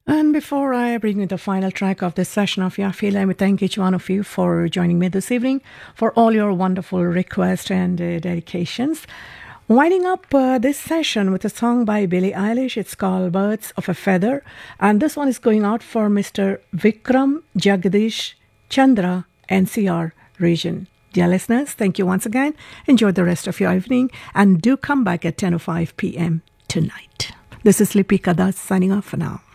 And before I bring you the final track of this session of Yafi, let me thank each one of you for joining me this evening, for all your wonderful requests and dedications. Winding up this session with a song by Billie Eilish. It's called Birds of a Feather. And this one is going out for Mr. Vikram Jagdish Chandra, NCR region. Dear listeners, thank you once again. Enjoy the rest of your evening and do come back at 10:05 p.m. tonight. This is Lipika Das signing off for now.